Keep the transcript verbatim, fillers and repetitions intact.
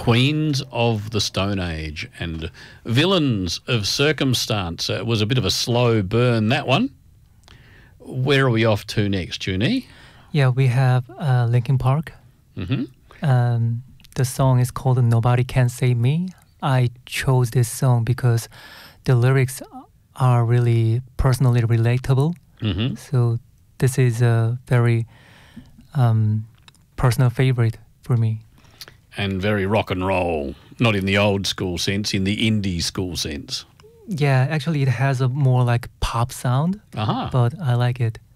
Queens of the Stone Age and Villains of Circumstance. Uh, it was a bit of a slow burn, that one. Where are we off to next, Junie? Yeah, we have uh, Linkin Park. Mm-hmm. Um, the song is called Nobody Can Save Me. I chose this song because the lyrics are really personally relatable. Mm-hmm. So this is a very um, personal favorite for me. And very rock and roll, not in the old school sense, in the indie school sense. Yeah, actually it has a more like pop sound, Uh-huh. but I like it.